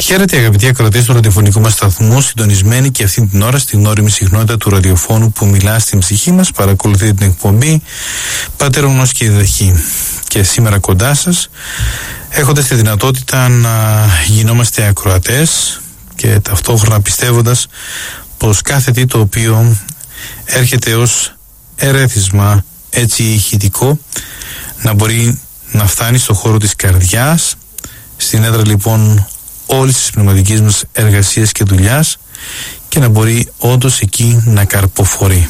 Χαίρετε αγαπητοί ακροατές του ραδιοφωνικού μας σταθμού, συντονισμένοι και αυτή την ώρα στην ώριμη συχνότητα του ραδιοφώνου που μιλά στην ψυχή μας. Παρακολουθείτε την εκπομπή Πάτερ Ογνός και Διδαχή. Και σήμερα κοντά σας, έχοντας τη δυνατότητα να γινόμαστε ακροατές και ταυτόχρονα πιστεύοντας πως κάθε τι το οποίο έρχεται ως ερέθισμα έτσι ηχητικό να μπορεί να φτάνει στο χώρο της καρδιάς, στην έδρα λοιπόν όλης της πνευματικής μας εργασίας και δουλειάς, και να μπορεί όντως εκεί να καρποφορεί.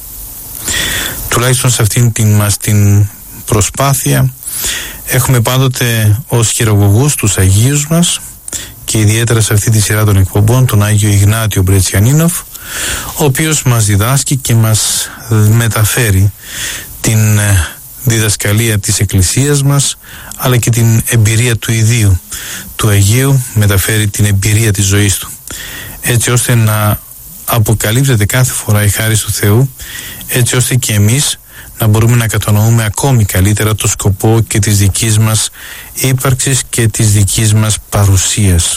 Τουλάχιστον σε αυτήν την προσπάθεια έχουμε πάντοτε ως χειραγωγούς τους Αγίους μας, και ιδιαίτερα σε αυτή τη σειρά των εκπομπών τον Άγιο Ιγνάτιο Μπρετσιανίνοφ, ο οποίος μας διδάσκει και μας μεταφέρει την διδασκαλία της Εκκλησίας μας, αλλά και την εμπειρία του ιδίου του Αγίου, μεταφέρει την εμπειρία της ζωής του, έτσι ώστε να αποκαλύπτεται κάθε φορά η χάρις του Θεού, έτσι ώστε και εμείς να μπορούμε να κατανοούμε ακόμη καλύτερα το σκοπό και της δικής μας ύπαρξης και της δικής μας παρουσίας.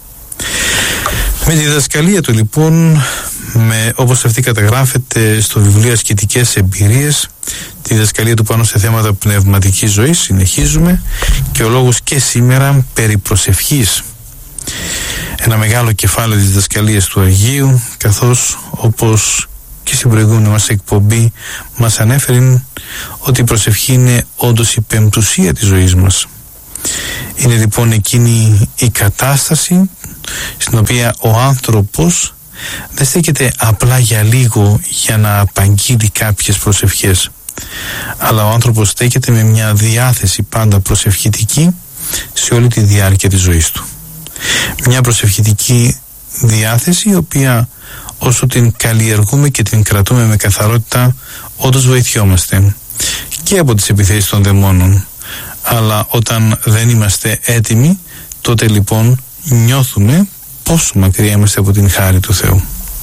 Με τη διδασκαλία του λοιπόν, όπως αυτή καταγράφεται στο βιβλίο Ασκητικές Εμπειρίες, τη διδασκαλία του πάνω σε θέματα πνευματικής ζωής, συνεχίζουμε, και ο λόγος και σήμερα περί προσευχής. Ένα μεγάλο κεφάλαιο της διδασκαλίας του Αγίου, καθώς όπως και στην προηγούμενη μας εκπομπή μας ανέφερε ότι η προσευχή είναι όντως η πεμπτουσία της ζωής μας. Είναι λοιπόν εκείνη η κατάσταση στην οποία ο άνθρωπος δεν στέκεται απλά για λίγο για να απαγγείλει κάποιες προσευχές, αλλά ο άνθρωπος στέκεται με μια διάθεση πάντα προσευχητική σε όλη τη διάρκεια της ζωής του. Μια προσευχητική διάθεση η οποία όσο την καλλιεργούμε και την κρατούμε με καθαρότητα, όντως βοηθιόμαστε και από τις επιθέσεις των δαιμόνων. Αλλά όταν δεν είμαστε έτοιμοι, τότε λοιπόν νιώθουμε πόσο μακριά είμαστε από την χάρη του Θεού.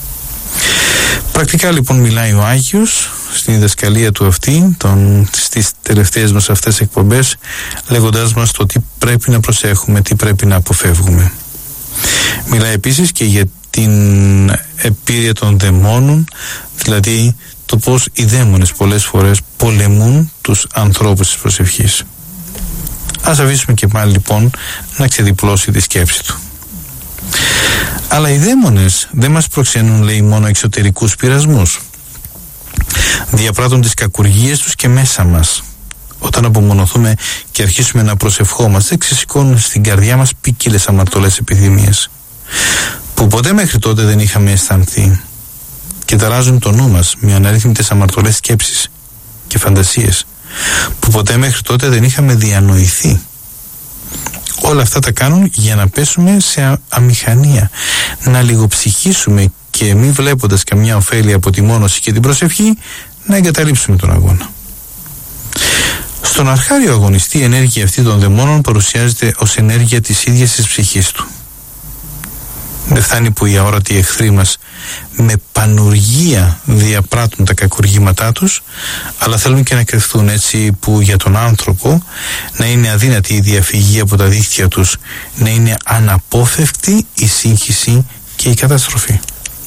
Πρακτικά λοιπόν μιλάει ο Άγιος στην διδασκαλία του αυτή, στις τελευταίες μας αυτές εκπομπές, λέγοντάς μας το τι πρέπει να προσέχουμε, τι πρέπει να αποφεύγουμε. Μιλάει επίσης και για την επίρρεια των δαιμόνων, δηλαδή το πως οι δαίμονες πολλές φορές πολεμούν τους ανθρώπους της προσευχής. Ας αφήσουμε και πάλι λοιπόν να ξεδιπλώσει τη σκέψη του. Αλλά οι δαίμονες δεν μας προξενούν, λέει, μόνο εξωτερικούς πειρασμούς. Διαπράττουν τις κακουργίες τους και μέσα μας. Όταν απομονωθούμε και αρχίσουμε να προσευχόμαστε, ξεσηκώνουν στην καρδιά μας ποικίλες αμαρτωλές επιθυμίες που ποτέ μέχρι τότε δεν είχαμε αισθανθεί, και ταράζουν το νου μας με αναρρύθμιτες αμαρτωλές σκέψεις και φαντασίες που ποτέ μέχρι τότε δεν είχαμε διανοηθεί. Όλα αυτά τα κάνουν για να πέσουμε σε αμηχανία, να λιγοψυχήσουμε και μη βλέποντας καμιά ωφέλεια από τη μόνωση και την προσευχή, να εγκαταλείψουμε τον αγώνα. Στον αρχάριο αγωνιστή η ενέργεια αυτή των δαιμόνων παρουσιάζεται ως ενέργεια της ίδιας της ψυχής του. Δεν φτάνει που οι αόρατοι εχθροί μας με πανουργία διαπράττουν τα κακουργήματά τους, αλλά θέλουν και να κρυφθούν, έτσι που για τον άνθρωπο να είναι αδύνατη η διαφυγή από τα δίχτυα τους, να είναι αναπόφευκτη η σύγχυση και η καταστροφή.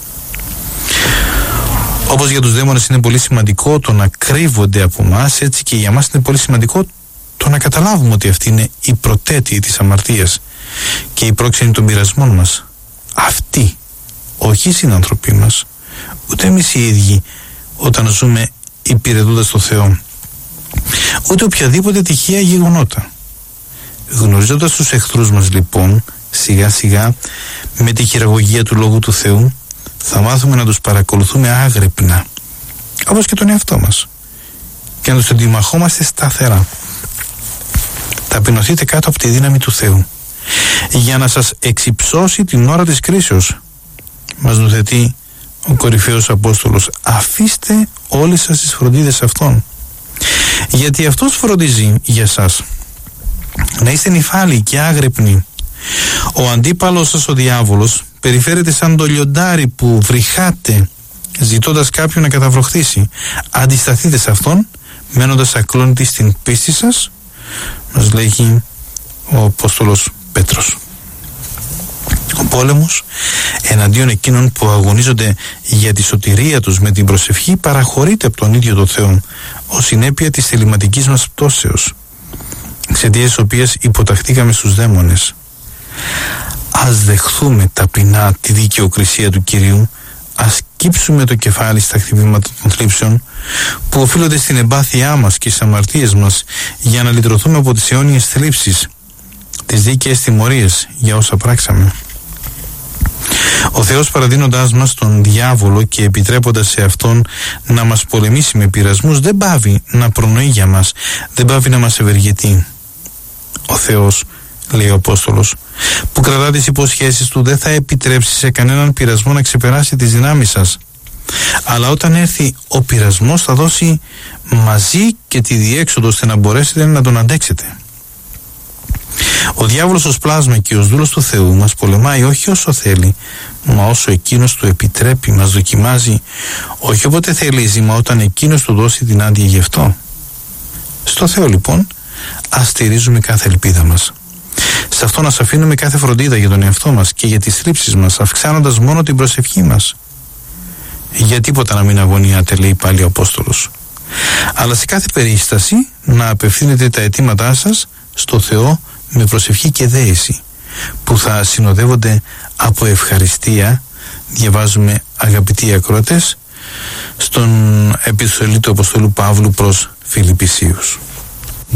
Όπως για τους δαίμονες είναι πολύ σημαντικό το να κρύβονται από μας, έτσι και για μας είναι πολύ σημαντικό το να καταλάβουμε ότι αυτή είναι η πρωτέτειη της αμαρτίας και η πρόξενη των πειρασμών μας. Αυτοί, όχι οι συνανθρωποί μας, ούτε εμείς οι ίδιοι όταν ζούμε υπηρετώντας τον Θεό, ούτε οποιαδήποτε τυχαία γεγονότα. Γνωρίζοντας τους εχθρούς μας λοιπόν, σιγά σιγά με τη χειραγωγία του Λόγου του Θεού θα μάθουμε να τους παρακολουθούμε άγρυπνα, όπως και τον εαυτό μας, και να τους αντιμαχόμαστε σταθερά. Ταπεινωθείτε κάτω από τη δύναμη του Θεού για να σας εξυψώσει την ώρα της κρίσεως. Μας νουθετεί ο κορυφαίος Απόστολος: αφήστε όλες σας τις φροντίδες αυτών, γιατί αυτός φροντίζει για σας. Να είστε νηφάλιοι και άγρυπνοι. Ο αντίπαλος σας, ο διάβολος, περιφέρεται σαν το λιοντάρι που βρυχάτε ζητώντας κάποιον να καταβροχθήσει. Αντισταθείτε σε αυτόν μένοντας ακλόνητοι στην πίστη σας, μας λέγει ο Απόστολος Πέτρος. πόλεμος εναντίον εκείνων που αγωνίζονται για τη σωτηρία τους με την προσευχή παραχωρείται από τον ίδιο το Θεό ως συνέπεια της θεληματικής μας πτώσεως, εξαιτίας της οποίας υποταχθήκαμε στους δαίμονες. Ας δεχθούμε ταπεινά τη δικαιοκρισία του Κυρίου, ας κύψουμε το κεφάλι στα χτυπήματα των θλίψεων που οφείλονται στην εμπάθειά μας και στις αμαρτίες μας, για να λυτρωθούμε από τις αιώνιες θλίψεις, τις δίκαιες τιμωρίες για όσα πράξαμε. Ο Θεός, παραδίνοντάς μας τον διάβολο και επιτρέποντας σε αυτόν να μας πολεμήσει με πειρασμούς, δεν πάβει να προνοεί για μας, δεν πάβει να μας ευεργετεί. Ο Θεός, λέει ο Απόστολος, που κρατά τις υποσχέσεις του, δεν θα επιτρέψει σε κανέναν πειρασμό να ξεπεράσει τις δυνάμεις σας, αλλά όταν έρθει ο πειρασμός θα δώσει μαζί και τη διέξοδο ώστε να μπορέσετε να τον αντέξετε. Ο διάβολος ως πλάσμα και ως δούλος του Θεού μας πολεμάει όχι όσο θέλει, μα όσο εκείνος του επιτρέπει, μας δοκιμάζει όχι όποτε θελίζει, μα όταν εκείνος του δώσει την άδεια γι' αυτό. Στο Θεό λοιπόν ας στηρίζουμε κάθε ελπίδα μας. Σε αυτό να αφήνουμε κάθε φροντίδα για τον εαυτό μας και για τις θλίψεις μας, αυξάνοντας μόνο την προσευχή μας. Για τίποτα να μην αγωνιάτε, λέει πάλι ο Απόστολος, αλλά σε κάθε περίσταση να απευθύνετε τα αιτήματά σας στο Θεό με προσευχή και δέηση, που θα συνοδεύονται από ευχαριστία, διαβάζουμε αγαπητοί ακροατές, στον επιστολή του Αποστόλου Παύλου προς Φιλιππισίους.